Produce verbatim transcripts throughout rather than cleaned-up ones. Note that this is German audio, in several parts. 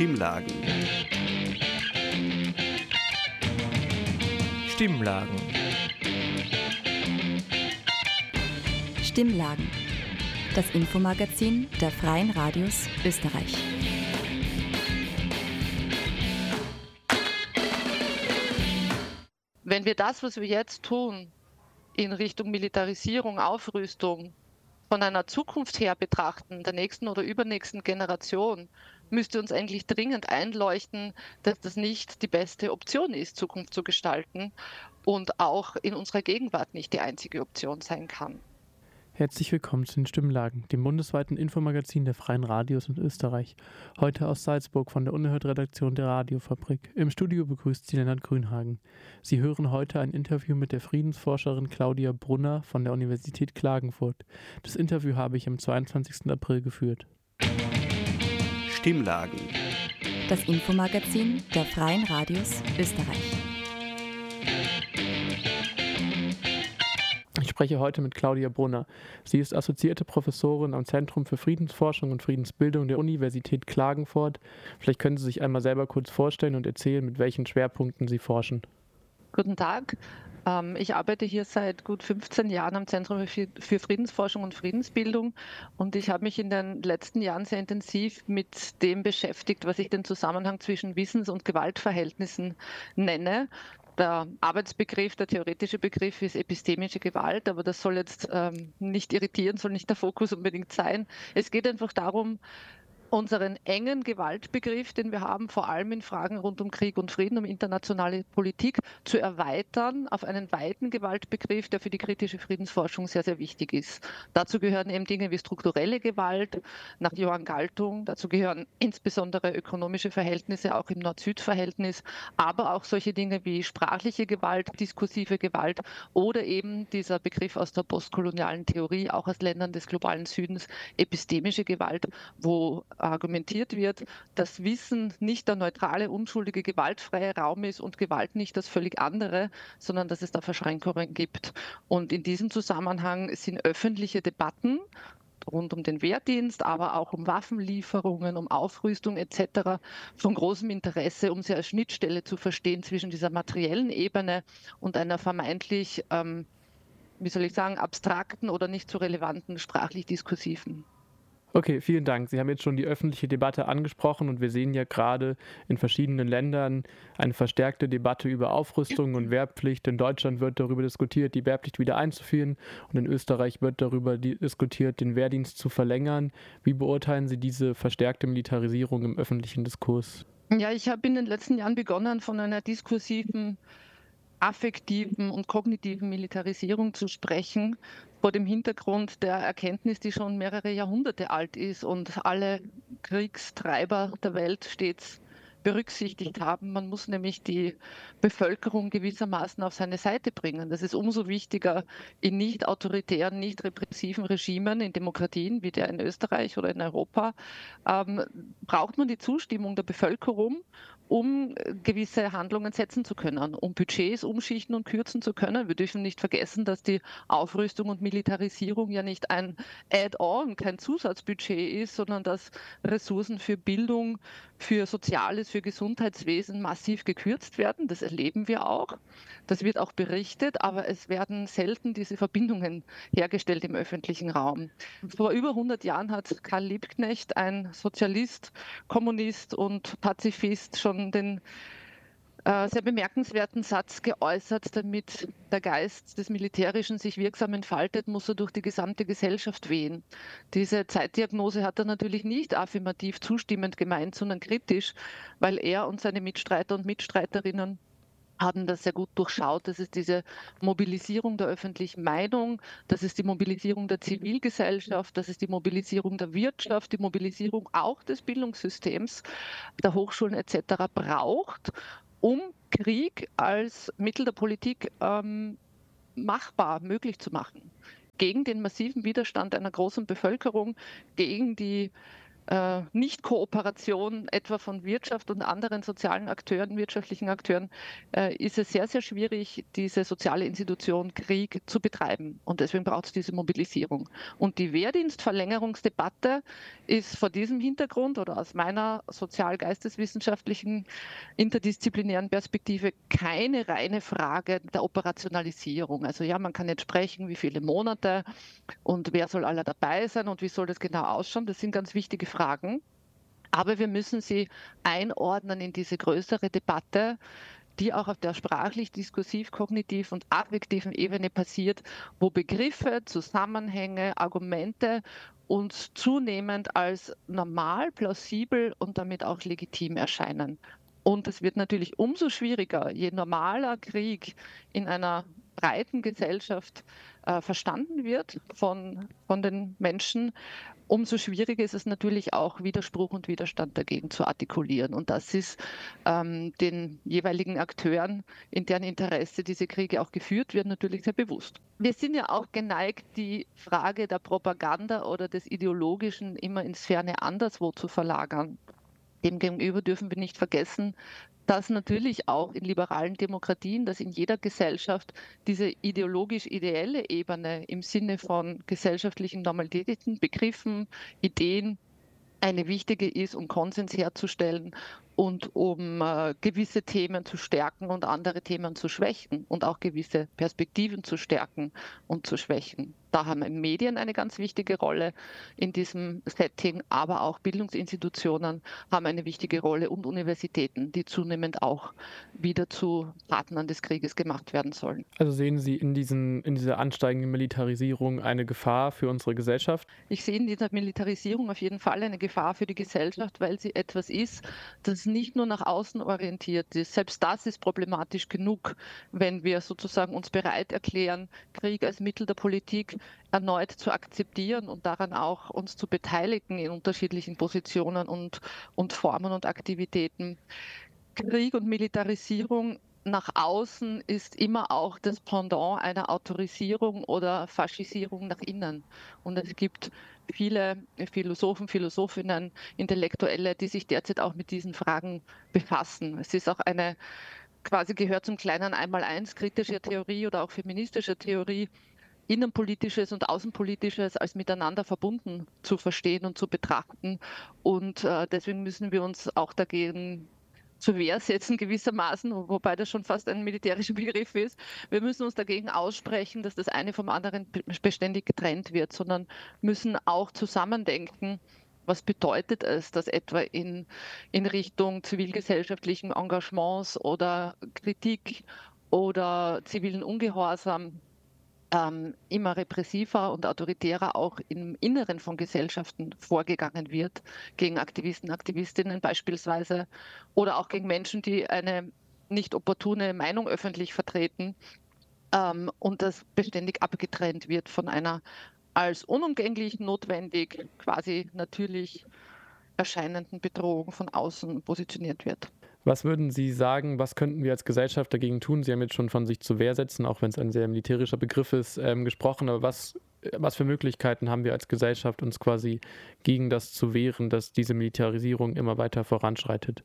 Stimmlagen. Stimmlagen. Stimmlagen. Das Infomagazin der Freien Radios Österreich. Wenn wir das, was wir jetzt tun, in Richtung Militarisierung, Aufrüstung, von einer Zukunft her betrachten, der nächsten oder übernächsten Generation, müsste uns eigentlich dringend einleuchten, dass das nicht die beste Option ist, Zukunft zu gestalten und auch in unserer Gegenwart nicht die einzige Option sein kann. Herzlich willkommen zu den Stimmlagen, dem bundesweiten Infomagazin der Freien Radios in Österreich. Heute aus Salzburg von der Unerhört-Redaktion der Radiofabrik. Im Studio begrüßt Sie Lennart Grünhagen. Sie hören heute ein Interview mit der Friedensforscherin Claudia Brunner von der Universität Klagenfurt. Das Interview habe ich am zweiundzwanzigsten April geführt. Stimmlagen. Das Infomagazin der Freien Radios Österreich. Ich spreche heute mit Claudia Brunner. Sie ist assoziierte Professorin am Zentrum für Friedensforschung und Friedensbildung der Universität Klagenfurt. Vielleicht können Sie sich einmal selber kurz vorstellen und erzählen, mit welchen Schwerpunkten Sie forschen. Guten Tag. Ich arbeite hier seit gut fünfzehn Jahren am Zentrum für Friedensforschung und Friedensbildung und ich habe mich in den letzten Jahren sehr intensiv mit dem beschäftigt, was ich den Zusammenhang zwischen Wissens- und Gewaltverhältnissen nenne. Der Arbeitsbegriff, der theoretische Begriff ist epistemische Gewalt, aber das soll jetzt ähm, nicht irritieren, soll nicht der Fokus unbedingt sein. Es geht einfach darum, unseren engen Gewaltbegriff, den wir haben, vor allem in Fragen rund um Krieg und Frieden, um internationale Politik, zu erweitern auf einen weiten Gewaltbegriff, der für die kritische Friedensforschung sehr, sehr wichtig ist. Dazu gehören eben Dinge wie strukturelle Gewalt nach Johann Galtung, dazu gehören insbesondere ökonomische Verhältnisse, auch im Nord-Süd-Verhältnis, aber auch solche Dinge wie sprachliche Gewalt, diskursive Gewalt oder eben dieser Begriff aus der postkolonialen Theorie, auch aus Ländern des globalen Südens, epistemische Gewalt, wo argumentiert wird, dass Wissen nicht der neutrale, unschuldige, gewaltfreie Raum ist und Gewalt nicht das völlig andere, sondern dass es da Verschränkungen gibt. Und in diesem Zusammenhang sind öffentliche Debatten rund um den Wehrdienst, aber auch um Waffenlieferungen, um Aufrüstung et cetera von großem Interesse, um sie als Schnittstelle zu verstehen zwischen dieser materiellen Ebene und einer vermeintlich, ähm, wie soll ich sagen, abstrakten oder nicht so relevanten sprachlich-diskursiven. Okay, vielen Dank. Sie haben jetzt schon die öffentliche Debatte angesprochen und wir sehen ja gerade in verschiedenen Ländern eine verstärkte Debatte über Aufrüstung und Wehrpflicht. In Deutschland wird darüber diskutiert, die Wehrpflicht wieder einzuführen und in Österreich wird darüber diskutiert, den Wehrdienst zu verlängern. Wie beurteilen Sie diese verstärkte Militarisierung im öffentlichen Diskurs? Ja, ich habe in den letzten Jahren begonnen, von einer diskursiven, affektiven und kognitiven Militarisierung zu sprechen, vor dem Hintergrund der Erkenntnis, die schon mehrere Jahrhunderte alt ist und alle Kriegstreiber der Welt stets berücksichtigt haben. Man muss nämlich die Bevölkerung gewissermaßen auf seine Seite bringen. Das ist umso wichtiger in nicht autoritären, nicht repressiven Regimen, in Demokratien wie der in Österreich oder in Europa, ähm, braucht man die Zustimmung der Bevölkerung, um gewisse Handlungen setzen zu können, um Budgets umschichten und kürzen zu können. Wir dürfen nicht vergessen, dass die Aufrüstung und Militarisierung ja nicht ein Add-on, kein Zusatzbudget ist, sondern dass Ressourcen für Bildung, für Soziales, für Gesundheitswesen massiv gekürzt werden. Das erleben wir auch. Das wird auch berichtet, aber es werden selten diese Verbindungen hergestellt im öffentlichen Raum. Vor über hundert Jahren hat Karl Liebknecht, ein Sozialist, Kommunist und Pazifist, schon den äh, sehr bemerkenswerten Satz geäußert: Damit der Geist des Militärischen sich wirksam entfaltet, muss er durch die gesamte Gesellschaft wehen. Diese Zeitdiagnose hat er natürlich nicht affirmativ zustimmend gemeint, sondern kritisch, weil er und seine Mitstreiter und Mitstreiterinnen haben das sehr gut durchschaut. Das ist diese Mobilisierung der öffentlichen Meinung, das ist die Mobilisierung der Zivilgesellschaft, das ist die Mobilisierung der Wirtschaft, die Mobilisierung auch des Bildungssystems, der Hochschulen et cetera braucht, um Krieg als Mittel der Politik ähm, machbar, möglich zu machen. Gegen den massiven Widerstand einer großen Bevölkerung, gegen die äh, Nicht-Kooperation etwa von Wirtschaft und anderen sozialen Akteuren, wirtschaftlichen Akteuren, äh, ist es sehr, sehr schwierig, diese soziale Institution Krieg zu betreiben. Und deswegen braucht es diese Mobilisierung. Und die Wehrdienstverlängerungsdebatte ist vor diesem Hintergrund oder aus meiner sozial-geisteswissenschaftlichen interdisziplinären Perspektive keine reine Frage der Operationalisierung. Also ja, man kann jetzt sprechen, wie viele Monate und wer soll alle dabei sein und wie soll das genau ausschauen. Das sind ganz wichtige Fragen. Aber wir müssen sie einordnen in diese größere Debatte, die auch auf der sprachlich, diskursiv, kognitiv und affektiven Ebene passiert, wo Begriffe, Zusammenhänge, Argumente uns zunehmend als normal, plausibel und damit auch legitim erscheinen. Und es wird natürlich umso schwieriger, je normaler Krieg in einer breiten Gesellschaft äh, verstanden wird von, von den Menschen, umso schwieriger ist es natürlich auch, Widerspruch und Widerstand dagegen zu artikulieren. Und das ist ähm, den jeweiligen Akteuren, in deren Interesse diese Kriege auch geführt werden, natürlich sehr bewusst. Wir sind ja auch geneigt, die Frage der Propaganda oder des Ideologischen immer ins ferne Anderswo zu verlagern. Demgegenüber dürfen wir nicht vergessen, dass natürlich auch in liberalen Demokratien, dass in jeder Gesellschaft diese ideologisch-ideelle Ebene im Sinne von gesellschaftlichen Normalitäten, Begriffen, Ideen eine wichtige ist, um Konsens herzustellen und um äh, gewisse Themen zu stärken und andere Themen zu schwächen und auch gewisse Perspektiven zu stärken und zu schwächen. Da haben Medien eine ganz wichtige Rolle in diesem Setting, aber auch Bildungsinstitutionen haben eine wichtige Rolle und Universitäten, die zunehmend auch wieder zu Partnern des Krieges gemacht werden sollen. Also sehen Sie in, diesen, in dieser ansteigenden Militarisierung eine Gefahr für unsere Gesellschaft? Ich sehe in dieser Militarisierung auf jeden Fall eine Gefahr für die Gesellschaft, weil sie etwas ist, das nicht nur nach außen orientiert ist. Selbst das ist problematisch genug, wenn wir sozusagen uns bereit erklären, Krieg als Mittel der Politik erneut zu akzeptieren und daran auch uns zu beteiligen in unterschiedlichen Positionen und, und Formen und Aktivitäten. Krieg und Militarisierung nach außen ist immer auch das Pendant einer Autorisierung oder Faschisierung nach innen. Und es gibt viele Philosophen, Philosophinnen, Intellektuelle, die sich derzeit auch mit diesen Fragen befassen. Es ist auch eine, quasi gehört zum kleinen Einmaleins kritischer Theorie oder auch feministischer Theorie, Innenpolitisches und Außenpolitisches als miteinander verbunden zu verstehen und zu betrachten. Und äh, deswegen müssen wir uns auch dagegen zur Wehr setzen gewissermaßen, wobei das schon fast ein militärischer Begriff ist. Wir müssen uns dagegen aussprechen, dass das eine vom anderen beständig getrennt wird, sondern müssen auch zusammendenken, was bedeutet es, dass etwa in, in Richtung zivilgesellschaftlichen Engagements oder Kritik oder zivilen Ungehorsam ähm, immer repressiver und autoritärer auch im Inneren von Gesellschaften vorgegangen wird, gegen Aktivisten, Aktivistinnen beispielsweise oder auch gegen Menschen, die eine nicht opportune Meinung öffentlich vertreten ähm, und das beständig abgetrennt wird von einer als unumgänglich notwendig, quasi natürlich erscheinenden Bedrohung von außen positioniert wird. Was würden Sie sagen, was könnten wir als Gesellschaft dagegen tun? Sie haben jetzt schon von sich zur Wehr setzen, auch wenn es ein sehr militärischer Begriff ist, ähm, gesprochen. Aber was, was für Möglichkeiten haben wir als Gesellschaft, uns quasi gegen das zu wehren, dass diese Militarisierung immer weiter voranschreitet?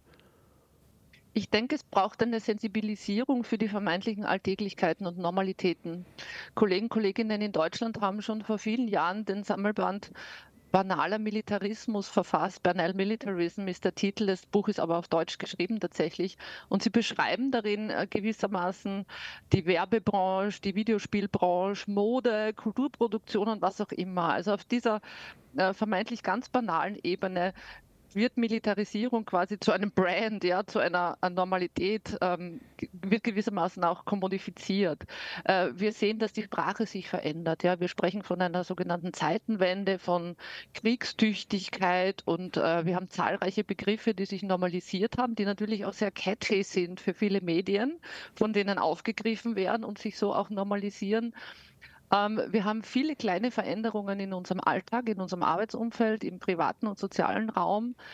Ich denke, es braucht eine Sensibilisierung für die vermeintlichen Alltäglichkeiten und Normalitäten. Kollegen und Kolleginnen in Deutschland haben schon vor vielen Jahren den Sammelband Banaler Militarismus verfasst. Banal Militarism ist der Titel, das Buch ist aber auf Deutsch geschrieben tatsächlich. Und sie beschreiben darin äh, gewissermaßen die Werbebranche, die Videospielbranche, Mode, Kulturproduktion und was auch immer. Also auf dieser äh, vermeintlich ganz banalen Ebene wird Militarisierung quasi zu einem Brand, ja, zu einer Normalität, ähm, wird gewissermaßen auch kommodifiziert. Äh, wir sehen, dass die Sprache sich verändert. Ja. Wir sprechen von einer sogenannten Zeitenwende, von Kriegstüchtigkeit und äh, wir haben zahlreiche Begriffe, die sich normalisiert haben, die natürlich auch sehr catchy sind für viele Medien, von denen aufgegriffen werden und sich so auch normalisieren. Ähm, wir haben viele kleine Veränderungen in unserem Alltag, in unserem Arbeitsumfeld, im privaten und sozialen Raum.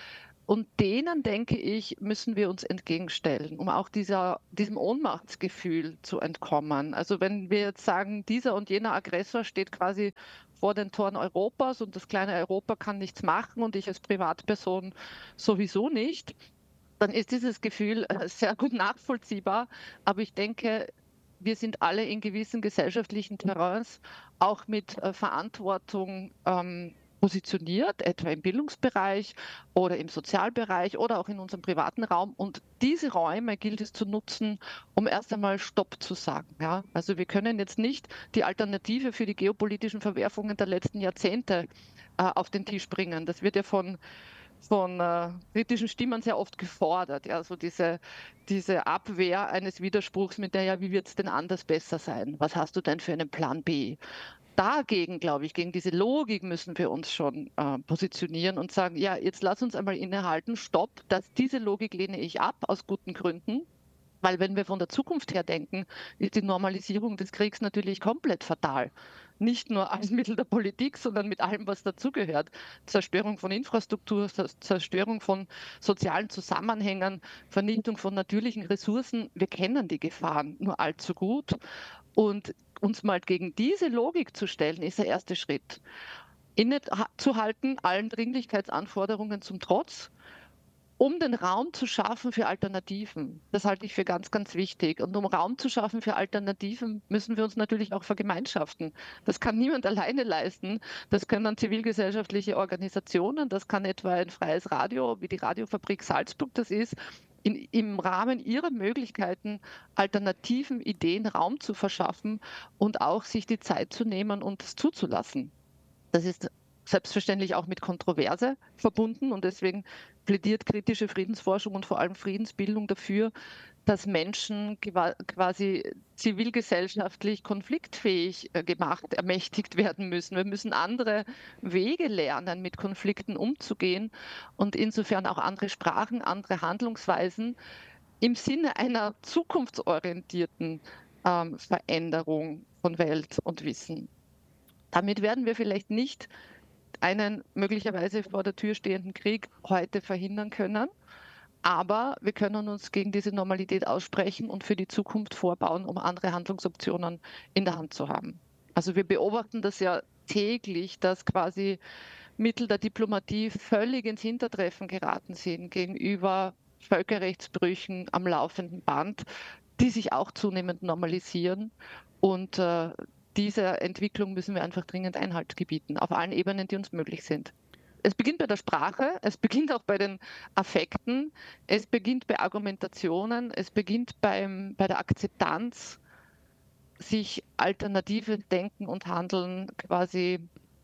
Und denen, denke ich, müssen wir uns entgegenstellen, um auch dieser, diesem Ohnmachtsgefühl zu entkommen. Also wenn wir jetzt sagen, dieser und jener Aggressor steht quasi vor den Toren Europas und das kleine Europa kann nichts machen und ich als Privatperson sowieso nicht, dann ist dieses Gefühl äh, sehr gut nachvollziehbar. Aber ich denke, wir sind alle in gewissen gesellschaftlichen Terrains auch mit äh, Verantwortung ähm, positioniert, etwa im Bildungsbereich oder im Sozialbereich oder auch in unserem privaten Raum. Und diese Räume gilt es zu nutzen, um erst einmal Stopp zu sagen. Ja? Also wir können jetzt nicht die Alternative für die geopolitischen Verwerfungen der letzten Jahrzehnte äh, auf den Tisch bringen. Das wird ja von von äh, kritischen Stimmen sehr oft gefordert. Ja, so diese, diese Abwehr eines Widerspruchs mit der, ja, wie wird es denn anders besser sein? Was hast du denn für einen Plan B? Dagegen, glaube ich, gegen diese Logik müssen wir uns schon äh, positionieren und sagen, ja, jetzt lass uns einmal innehalten, stopp, dass diese Logik lehne ich ab aus guten Gründen. Weil wenn wir von der Zukunft her denken, ist die Normalisierung des Kriegs natürlich komplett fatal. Nicht nur als Mittel der Politik, sondern mit allem, was dazugehört. Zerstörung von Infrastruktur, Zerstörung von sozialen Zusammenhängen, Vernichtung von natürlichen Ressourcen. Wir kennen die Gefahren nur allzu gut. Und uns mal gegen diese Logik zu stellen, ist der erste Schritt. Innezuhalten, allen Dringlichkeitsanforderungen zum Trotz, um den Raum zu schaffen für Alternativen. Das halte ich für ganz, ganz wichtig. Und um Raum zu schaffen für Alternativen, müssen wir uns natürlich auch vergemeinschaften. Das kann niemand alleine leisten. Das können dann zivilgesellschaftliche Organisationen, das kann etwa ein freies Radio, wie die Radiofabrik Salzburg das ist, in, im Rahmen ihrer Möglichkeiten alternativen Ideen Raum zu verschaffen und auch sich die Zeit zu nehmen und das zuzulassen. Das ist selbstverständlich auch mit Kontroverse verbunden und deswegen plädiert kritische Friedensforschung und vor allem Friedensbildung dafür, dass Menschen quasi zivilgesellschaftlich konfliktfähig äh, gemacht, ermächtigt werden müssen. Wir müssen andere Wege lernen, mit Konflikten umzugehen und insofern auch andere Sprachen, andere Handlungsweisen im Sinne einer zukunftsorientierten ähm, Veränderung von Welt und Wissen. Damit werden wir vielleicht nicht einen möglicherweise vor der Tür stehenden Krieg heute verhindern können. Aber wir können uns gegen diese Normalität aussprechen und für die Zukunft vorbauen, um andere Handlungsoptionen in der Hand zu haben. Also wir beobachten das ja täglich, dass quasi Mittel der Diplomatie völlig ins Hintertreffen geraten sind gegenüber Völkerrechtsbrüchen am laufenden Band, die sich auch zunehmend normalisieren. Und äh, dieser Entwicklung müssen wir einfach dringend Einhalt gebieten, auf allen Ebenen, die uns möglich sind. Es beginnt bei der Sprache, es beginnt auch bei den Affekten, es beginnt bei Argumentationen, es beginnt beim, bei der Akzeptanz, sich alternative Denken und Handeln quasi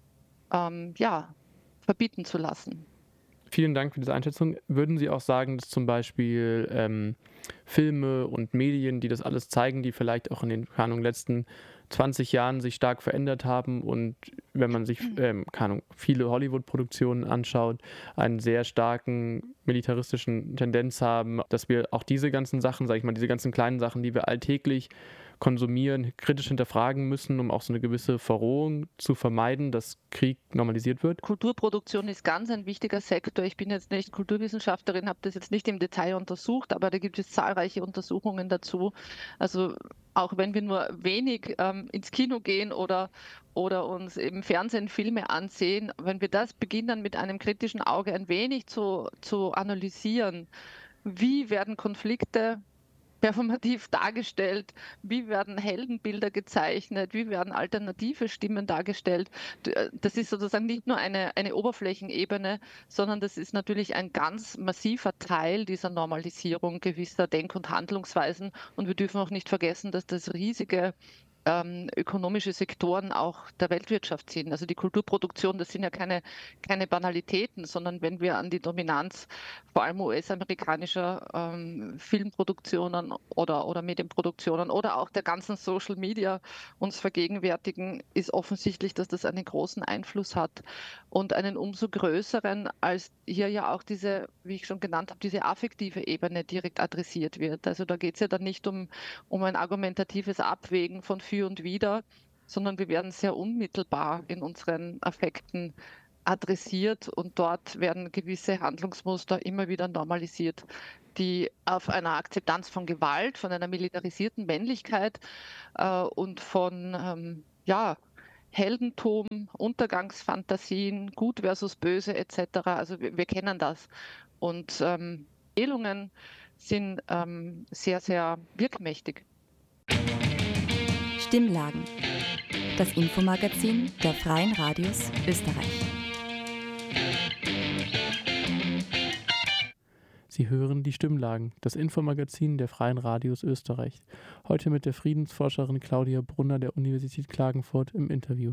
ähm, ja, verbieten zu lassen. Vielen Dank für diese Einschätzung. Würden Sie auch sagen, dass zum Beispiel ähm, Filme und Medien, die das alles zeigen, die vielleicht auch in den keine Ahnung, letzten zwanzig Jahren sich stark verändert haben und wenn man sich ähm, keine Ahnung, viele Hollywood-Produktionen anschaut, einen sehr starken militaristischen Tendenz haben, dass wir auch diese ganzen Sachen, sage ich mal, diese ganzen kleinen Sachen, die wir alltäglich konsumieren, kritisch hinterfragen müssen, um auch so eine gewisse Verrohung zu vermeiden, dass Krieg normalisiert wird? Kulturproduktion ist ganz ein wichtiger Sektor. Ich bin jetzt nicht Kulturwissenschaftlerin, habe das jetzt nicht im Detail untersucht, aber da gibt es zahlreiche Untersuchungen dazu. Also auch wenn wir nur wenig ähm, ins Kino gehen oder, oder uns im Fernsehen Filme ansehen, wenn wir das beginnen mit einem kritischen Auge ein wenig zu, zu analysieren, wie werden Konflikte performativ dargestellt, wie werden Heldenbilder gezeichnet, wie werden alternative Stimmen dargestellt. Das ist sozusagen nicht nur eine, eine Oberflächenebene, sondern das ist natürlich ein ganz massiver Teil dieser Normalisierung gewisser Denk- und Handlungsweisen. Und wir dürfen auch nicht vergessen, dass das riesige ähm, ökonomische Sektoren auch der Weltwirtschaft sind. Also die Kulturproduktion, das sind ja keine, keine Banalitäten, sondern wenn wir an die Dominanz vor allem U S-amerikanischer ähm, Filmproduktionen oder, oder Medienproduktionen oder auch der ganzen Social Media uns vergegenwärtigen, ist offensichtlich, dass das einen großen Einfluss hat und einen umso größeren, als hier ja auch diese, wie ich schon genannt habe, diese affektive Ebene direkt adressiert wird. Also da geht es ja dann nicht um, um ein argumentatives Abwägen von für und wider, sondern wir werden sehr unmittelbar in unseren Affekten adressiert und dort werden gewisse Handlungsmuster immer wieder normalisiert, die auf einer Akzeptanz von Gewalt, von einer militarisierten Männlichkeit äh, und von ähm, ja, Heldentum, Untergangsfantasien, Gut versus Böse et cetera. Also wir, wir kennen das. Und ähm, Erzählungen sind ähm, sehr, sehr wirkmächtig. Stimmlagen. Das Infomagazin der Freien Radios Österreich. Sie hören die Stimmlagen, das Infomagazin der Freien Radios Österreich. Heute mit der Friedensforscherin Claudia Brunner der Universität Klagenfurt im Interview.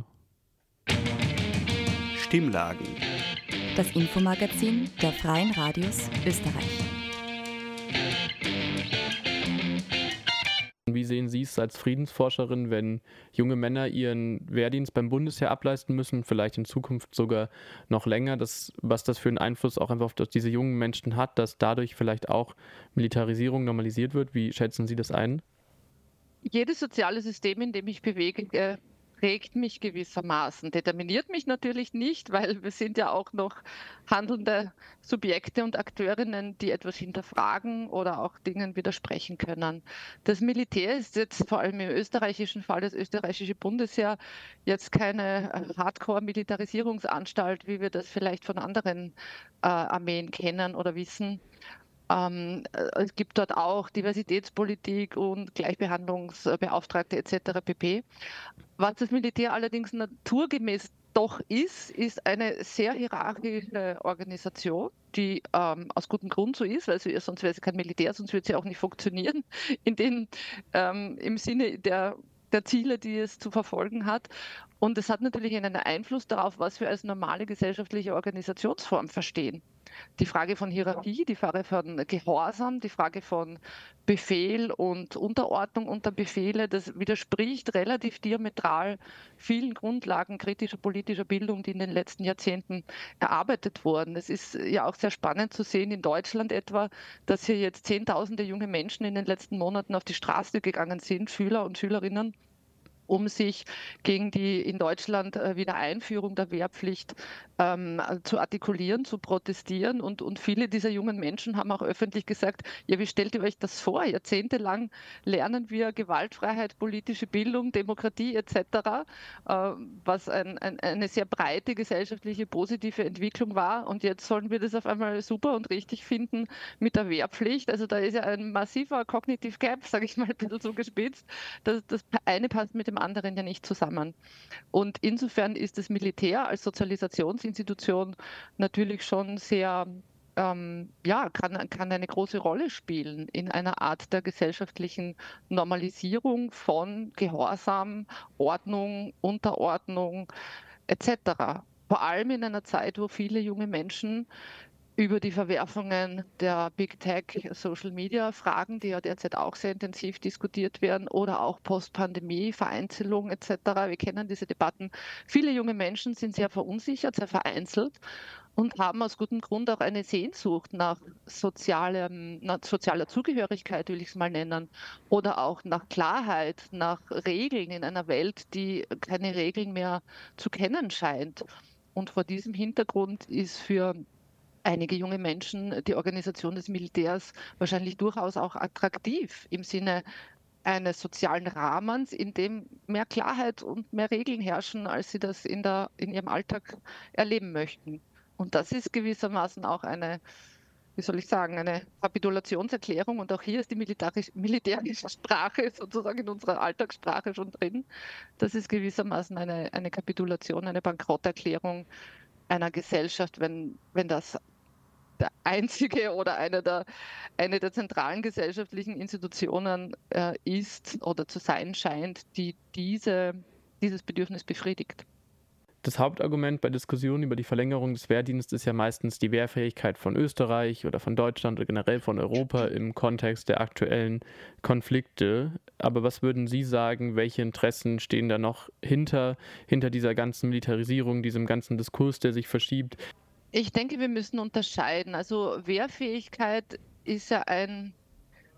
Stimmlagen. Das Infomagazin der Freien Radios Österreich. Wie sehen Sie es als Friedensforscherin, wenn junge Männer ihren Wehrdienst beim Bundesheer ableisten müssen, vielleicht in Zukunft sogar noch länger, das, was das für einen Einfluss auch einfach auf diese jungen Menschen hat, dass dadurch vielleicht auch Militarisierung normalisiert wird? Wie schätzen Sie das ein? Jedes soziale System, in dem ich bewege, äh, prägt mich gewissermaßen, determiniert mich natürlich nicht, weil wir sind ja auch noch handelnde Subjekte und Akteurinnen, die etwas hinterfragen oder auch Dingen widersprechen können. Das Militär ist jetzt vor allem im österreichischen Fall, das österreichische Bundesheer, jetzt keine Hardcore-Militarisierungsanstalt, wie wir das vielleicht von anderen äh, Armeen kennen oder wissen. Ähm, es gibt dort auch Diversitätspolitik und Gleichbehandlungsbeauftragte et cetera pp. Was das Militär allerdings naturgemäß doch ist, ist eine sehr hierarchische Organisation, die ähm, aus gutem Grund so ist, weil sie, sonst wäre sie kein Militär, sonst würde sie auch nicht funktionieren in den, ähm, im Sinne der, der Ziele, die es zu verfolgen hat. Und es hat natürlich einen Einfluss darauf, was wir als normale gesellschaftliche Organisationsform verstehen. Die Frage von Hierarchie, die Frage von Gehorsam, die Frage von Befehl und Unterordnung unter Befehle, das widerspricht relativ diametral vielen Grundlagen kritischer politischer Bildung, die in den letzten Jahrzehnten erarbeitet wurden. Es ist ja auch sehr spannend zu sehen in Deutschland etwa, dass hier jetzt Zehntausende junge Menschen in den letzten Monaten auf die Straße gegangen sind, Schüler und Schülerinnen, um sich gegen die in Deutschland äh, Wiedereinführung der Wehrpflicht ähm, zu artikulieren, zu protestieren. Und, und viele dieser jungen Menschen haben auch öffentlich gesagt, ja, wie stellt ihr euch das vor? Jahrzehntelang lernen wir Gewaltfreiheit, politische Bildung, Demokratie et cetera, äh, was ein, ein, eine sehr breite gesellschaftliche positive Entwicklung war. Und jetzt sollen wir das auf einmal super und richtig finden mit der Wehrpflicht. Also da ist ja ein massiver Cognitive Gap, sage ich mal ein bisschen zugespitzt. Das, das eine passt mit dem anderen ja nicht zusammen. Und insofern ist das Militär als Sozialisationsinstitution natürlich schon sehr, ähm, ja, kann, kann eine große Rolle spielen in einer Art der gesellschaftlichen Normalisierung von Gehorsam, Ordnung, Unterordnung et cetera. Vor allem in einer Zeit, wo viele junge Menschen über die Verwerfungen der Big Tech, Social Media Fragen, die ja derzeit auch sehr intensiv diskutiert werden, oder auch Postpandemie, Vereinzelung et cetera. Wir kennen diese Debatten. Viele junge Menschen sind sehr verunsichert, sehr vereinzelt und haben aus gutem Grund auch eine Sehnsucht nach sozialem, nach sozialer Zugehörigkeit, will ich es mal nennen, oder auch nach Klarheit, nach Regeln in einer Welt, die keine Regeln mehr zu kennen scheint. Und vor diesem Hintergrund ist für einige junge Menschen die Organisation des Militärs wahrscheinlich durchaus auch attraktiv im Sinne eines sozialen Rahmens, in dem mehr Klarheit und mehr Regeln herrschen, als sie das in, der, in ihrem Alltag erleben möchten. Und das ist gewissermaßen auch eine, wie soll ich sagen, eine Kapitulationserklärung. Und auch hier ist die militärische Sprache sozusagen in unserer Alltagssprache schon drin. Das ist gewissermaßen eine, eine Kapitulation, eine Bankrotterklärung einer Gesellschaft, wenn, wenn das der einzige oder eine der, eine der zentralen gesellschaftlichen Institutionen äh, ist oder zu sein scheint, die diese, dieses Bedürfnis befriedigt. Das Hauptargument bei Diskussionen über die Verlängerung des Wehrdienstes ist ja meistens die Wehrfähigkeit von Österreich oder von Deutschland oder generell von Europa im Kontext der aktuellen Konflikte. Aber was würden Sie sagen, welche Interessen stehen da noch hinter, hinter dieser ganzen Militarisierung, diesem ganzen Diskurs, der sich verschiebt? Ich denke, wir müssen unterscheiden. Also Wehrfähigkeit ist ja ein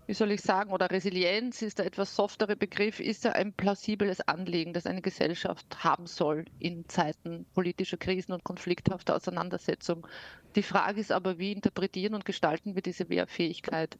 wie soll ich sagen, oder Resilienz ist der etwas softere Begriff, ist ja ein plausibles Anliegen, das eine Gesellschaft haben soll in Zeiten politischer Krisen und konflikthafter Auseinandersetzung. Die Frage ist aber, wie interpretieren und gestalten wir diese Wehrfähigkeit?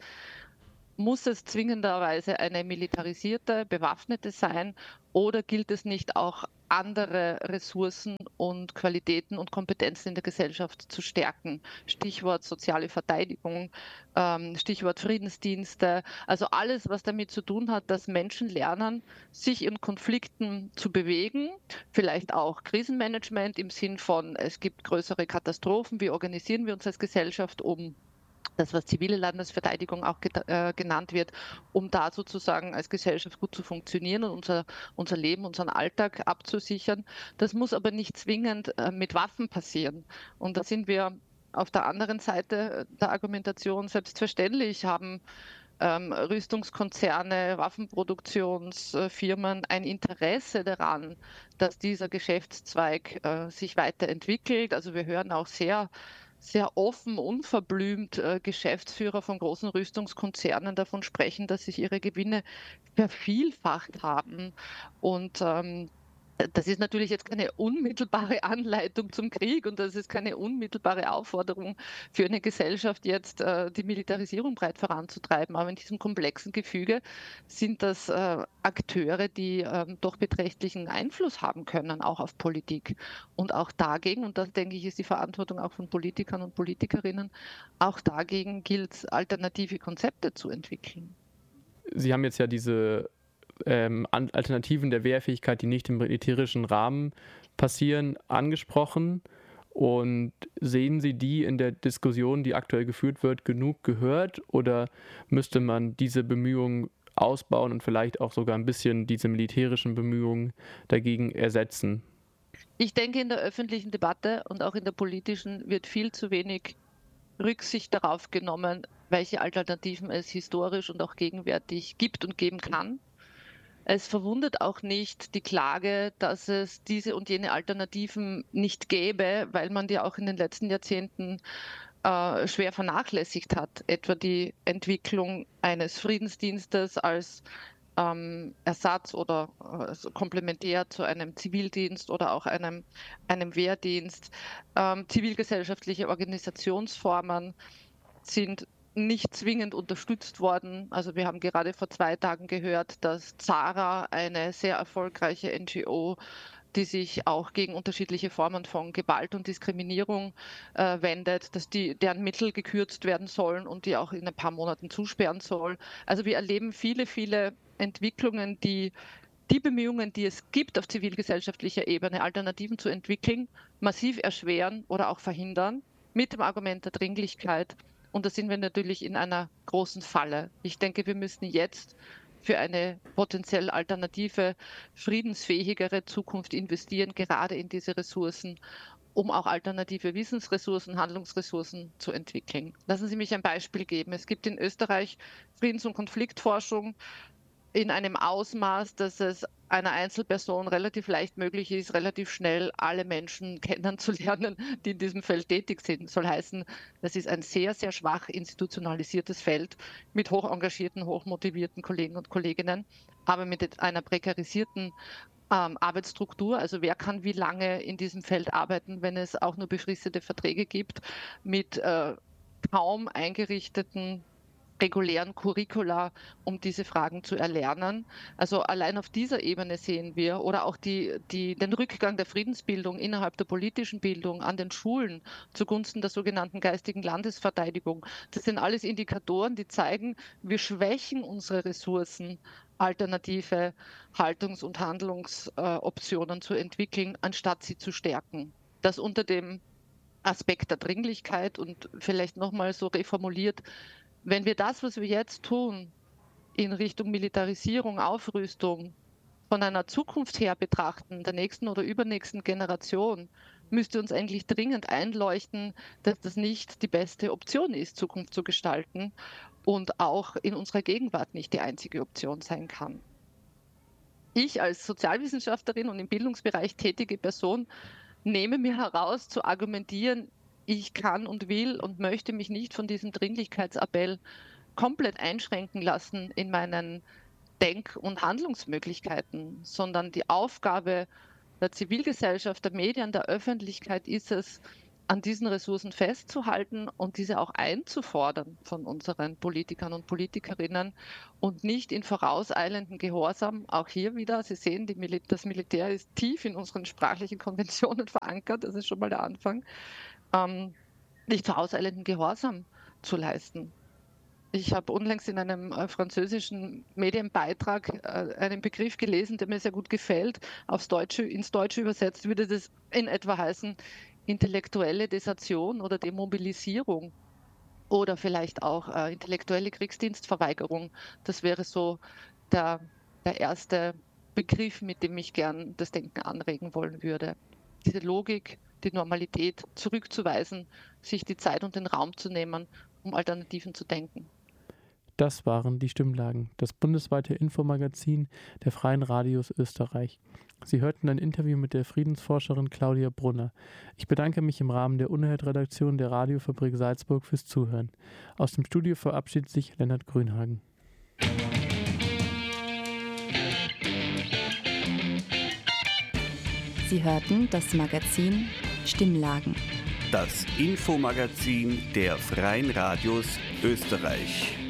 Muss es zwingenderweise eine militarisierte, bewaffnete sein oder gilt es nicht auch andere Ressourcen und Qualitäten und Kompetenzen in der Gesellschaft zu stärken? Stichwort soziale Verteidigung, ähm, Stichwort Friedensdienste, also alles, was damit zu tun hat, dass Menschen lernen, sich in Konflikten zu bewegen, vielleicht auch Krisenmanagement im Sinn von, es gibt größere Katastrophen, wie organisieren wir uns als Gesellschaft, um das, was zivile Landesverteidigung auch äh, genannt wird, um da sozusagen als Gesellschaft gut zu funktionieren und unser, unser Leben, unseren Alltag abzusichern. Das muss aber nicht zwingend äh, mit Waffen passieren. Und da sind wir auf der anderen Seite der Argumentation. Selbstverständlich haben ähm, Rüstungskonzerne, Waffenproduktionsfirmen ein Interesse daran, dass dieser Geschäftszweig äh, sich weiterentwickelt. Also wir hören auch sehr sehr offen, unverblümt äh, Geschäftsführer von großen Rüstungskonzernen davon sprechen, dass sich ihre Gewinne vervielfacht haben. Und ähm, das ist natürlich jetzt keine unmittelbare Anleitung zum Krieg und das ist keine unmittelbare Aufforderung für eine Gesellschaft, jetzt äh, die Militarisierung breit voranzutreiben. Aber in diesem komplexen Gefüge sind das äh, Akteure, die ähm, doch beträchtlichen Einfluss haben können, auch auf Politik. Und auch dagegen, und das denke ich, ist die Verantwortung auch von Politikern und Politikerinnen, auch dagegen gilt es, alternative Konzepte zu entwickeln. Sie haben jetzt ja diese ähm, Alternativen der Wehrfähigkeit, die nicht im militärischen Rahmen passieren, angesprochen. Und sehen Sie die in der Diskussion, die aktuell geführt wird, genug gehört? Oder müsste man diese Bemühungen ausbauen und vielleicht auch sogar ein bisschen diese militärischen Bemühungen dagegen ersetzen? Ich denke, in der öffentlichen Debatte und auch in der politischen wird viel zu wenig Rücksicht darauf genommen, welche Alternativen es historisch und auch gegenwärtig gibt und geben kann. Es verwundert auch nicht die Klage, dass es diese und jene Alternativen nicht gäbe, weil man die auch in den letzten Jahrzehnten äh, schwer vernachlässigt hat. Etwa die Entwicklung eines Friedensdienstes als ähm, Ersatz oder äh, komplementär zu einem Zivildienst oder auch einem, einem Wehrdienst. Ähm, zivilgesellschaftliche Organisationsformen sind nicht zwingend unterstützt worden. Also wir haben gerade vor zwei Tagen gehört, dass Zara, eine sehr erfolgreiche N G O, die sich auch gegen unterschiedliche Formen von Gewalt und Diskriminierung äh, wendet, dass die, deren Mittel gekürzt werden sollen und die auch in ein paar Monaten zusperren soll. Also wir erleben viele, viele Entwicklungen, die die Bemühungen, die es gibt auf zivilgesellschaftlicher Ebene, Alternativen zu entwickeln, massiv erschweren oder auch verhindern, mit dem Argument der Dringlichkeit. Und da sind wir natürlich in einer großen Falle. Ich denke, wir müssen jetzt für eine potenziell alternative, friedensfähigere Zukunft investieren, gerade in diese Ressourcen, um auch alternative Wissensressourcen, Handlungsressourcen zu entwickeln. Lassen Sie mich ein Beispiel geben. Es gibt in Österreich Friedens- und Konfliktforschung in einem Ausmaß, dass es einer Einzelperson relativ leicht möglich ist, relativ schnell alle Menschen kennenzulernen, die in diesem Feld tätig sind. Soll heißen, das ist ein sehr, sehr schwach institutionalisiertes Feld mit hoch engagierten, hochmotivierten Kollegen und Kolleginnen, aber mit einer prekarisierten ähm, Arbeitsstruktur. Also wer kann wie lange in diesem Feld arbeiten, wenn es auch nur befristete Verträge gibt, mit äh, kaum eingerichteten regulären Curricula, um diese Fragen zu erlernen. Also allein auf dieser Ebene sehen wir oder auch die, die, den Rückgang der Friedensbildung innerhalb der politischen Bildung an den Schulen zugunsten der sogenannten geistigen Landesverteidigung. Das sind alles Indikatoren, die zeigen, wir schwächen unsere Ressourcen, alternative Haltungs- und Handlungsoptionen äh, zu entwickeln, anstatt sie zu stärken. Das unter dem Aspekt der Dringlichkeit und vielleicht nochmal so reformuliert, wenn wir das, was wir jetzt tun, in Richtung Militarisierung, Aufrüstung, von einer Zukunft her betrachten, der nächsten oder übernächsten Generation, müsste uns eigentlich dringend einleuchten, dass das nicht die beste Option ist, Zukunft zu gestalten und auch in unserer Gegenwart nicht die einzige Option sein kann. Ich als Sozialwissenschaftlerin und im Bildungsbereich tätige Person nehme mir heraus, zu argumentieren, ich kann und will und möchte mich nicht von diesem Dringlichkeitsappell komplett einschränken lassen in meinen Denk- und Handlungsmöglichkeiten, sondern die Aufgabe der Zivilgesellschaft, der Medien, der Öffentlichkeit ist es, an diesen Ressourcen festzuhalten und diese auch einzufordern von unseren Politikern und Politikerinnen und nicht in vorauseilenden Gehorsam. Auch hier wieder, Sie sehen, die Mil- das Militär ist tief in unseren sprachlichen Konventionen verankert, das ist schon mal der Anfang, ähm, nicht vorauseilenden Gehorsam zu leisten. Ich habe unlängst in einem äh, französischen Medienbeitrag äh, einen Begriff gelesen, der mir sehr gut gefällt. Aufs Deutsche, ins Deutsche übersetzt würde das in etwa heißen, intellektuelle Desertion oder Demobilisierung oder vielleicht auch äh, intellektuelle Kriegsdienstverweigerung. Das wäre so der, der erste Begriff, mit dem ich gern das Denken anregen wollen würde. Diese Logik, die Normalität zurückzuweisen, sich die Zeit und den Raum zu nehmen, um Alternativen zu denken. Das waren die Stimmlagen, das bundesweite Infomagazin der Freien Radios Österreich. Sie hörten ein Interview mit der Friedensforscherin Claudia Brunner. Ich bedanke mich im Rahmen der Unerhört-Redaktion der Radiofabrik Salzburg fürs Zuhören. Aus dem Studio verabschiedet sich Lennart Grünhagen. Sie hörten das Magazin Stimmlagen. Das Infomagazin der Freien Radios Österreich.